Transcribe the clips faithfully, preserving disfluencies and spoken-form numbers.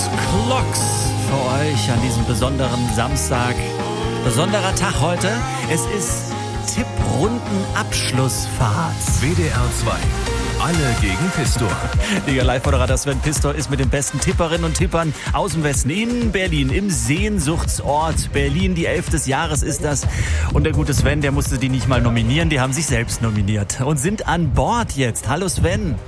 Clocks für euch an diesem besonderen Samstag. Besonderer Tag heute. Es ist Tipprundenabschlussfahrt. W D R zwei. Alle gegen Pistor. Liga Live-Moderator Sven Pistor ist mit den besten Tipperinnen und Tippern aus dem Westen in Berlin, im Sehnsuchtsort Berlin. Die elf des Jahres ist das. Und der gute Sven, der musste die nicht mal nominieren, die haben sich selbst nominiert und sind an Bord jetzt. Hallo Sven.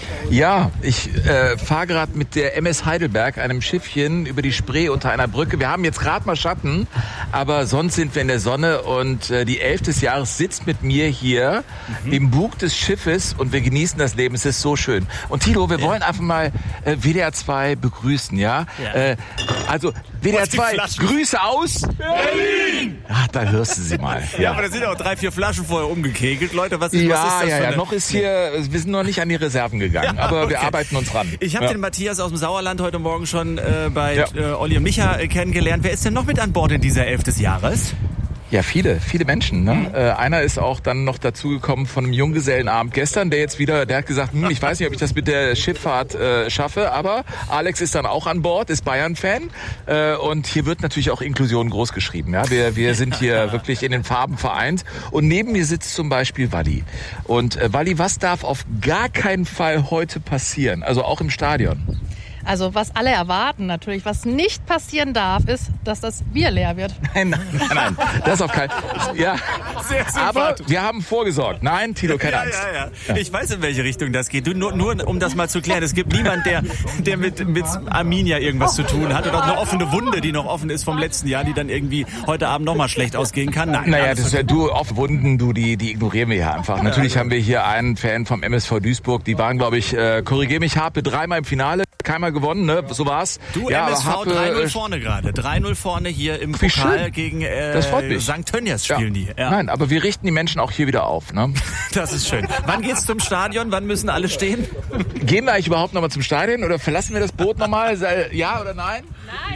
Ja, ich äh, fahre gerade mit der M S Heidelberg, einem Schiffchen, über die Spree unter einer Brücke. Wir haben jetzt gerade mal Schatten, aber sonst sind wir in der Sonne und äh, die elf des Jahres sitzt mit mir hier mhm. im Bug des Schiffes und wir genießen das Leben. Es ist so schön. Und Tilo, wir ja. wollen einfach mal äh, W D R zwei begrüßen, ja? ja. Äh, also W D R zwei, Grüße aus Berlin! Ach, da hörst du sie mal. Ja, ja, aber da sind auch drei, vier Flaschen vorher umgekegelt. Leute, was ist, ja, was ist das ja, für ja, eine... noch ist hier, wir sind noch nicht an die Reserven gegangen. Ja, aber okay. wir arbeiten uns ran. Ich habe ja. den Matthias aus dem Sauerland heute Morgen schon äh, bei ja. äh, Olli und Micha äh, kennengelernt. Wer ist denn noch mit an Bord in dieser elf des Jahres? Ja, viele, viele Menschen. Ne? Mhm. Äh, einer ist auch dann noch dazugekommen von einem Junggesellenabend gestern, der jetzt wieder, der hat gesagt, hm, ich weiß nicht, ob ich das mit der Schifffahrt äh, schaffe, aber Alex ist dann auch an Bord, ist Bayern-Fan äh, und hier wird natürlich auch Inklusion groß geschrieben. Ja? Wir, wir sind hier wirklich in den Farben vereint und neben mir sitzt zum Beispiel Walli. Und äh, Walli, was darf auf gar keinen Fall heute passieren, also auch im Stadion? Also was alle erwarten natürlich, was nicht passieren darf, ist, dass das Bier leer wird. Nein, nein, nein, das auf keinen Fall. Ja, sehr aber wir haben vorgesorgt. Nein, Tilo, keine Angst. Ja, ja, ja. Ich weiß, in welche Richtung das geht. Du, nur, nur um das mal zu klären, es gibt niemand, der, der mit, mit Arminia irgendwas zu tun hat oder eine offene Wunde, die noch offen ist vom letzten Jahr, die dann irgendwie heute Abend nochmal schlecht ausgehen kann. Nein. Naja, das ist ja, du, auf Wunden, du, die, die ignorieren wir ja einfach. Natürlich haben wir hier einen Fan vom M S V Duisburg, die waren, glaube ich, äh, korrigier mich, Harpe, dreimal im Finale. Keinmal gewonnen, ne? So war's. Du, ja, M S V drei null vorne gerade. drei null vorne hier im Pokal gegen äh, Sankt Tönnies spielen ja. die. Ja. Nein, aber wir richten die Menschen auch hier wieder auf. Ne? Das ist schön. Wann geht's zum Stadion? Wann müssen alle stehen? Gehen wir eigentlich überhaupt nochmal zum Stadion oder verlassen wir das Boot nochmal? Ja oder nein? Nein.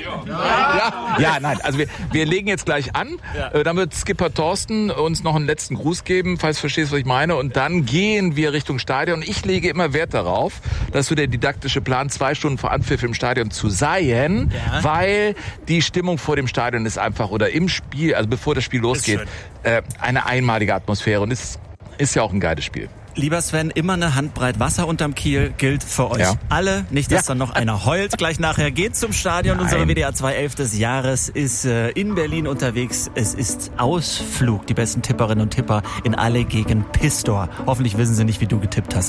Ja, ja nein. Also wir, wir legen jetzt gleich an. Ja. Dann wird Skipper Thorsten uns noch einen letzten Gruß geben, falls du verstehst, was ich meine. Und dann gehen wir Richtung Stadion. Ich lege immer Wert darauf, dass so der didaktische Plan zwei Stunden vor Anpfiff im Stadion zu sein, ja. weil die Stimmung vor dem Stadion ist einfach, oder im Spiel, also bevor das Spiel losgeht, äh, eine einmalige Atmosphäre. Und es ist ja auch ein geiles Spiel. Lieber Sven, immer eine Handbreit Wasser unterm Kiel gilt für euch ja. alle. Nicht, dass ja. dann noch einer heult. Gleich nachher geht zum Stadion. Nein. Unsere W D R zwei elf des Jahres ist äh, in Berlin unterwegs. Es ist Ausflug. Die besten Tipperinnen und Tipper in alle gegen Pistor. Hoffentlich wissen sie nicht, wie du getippt hast.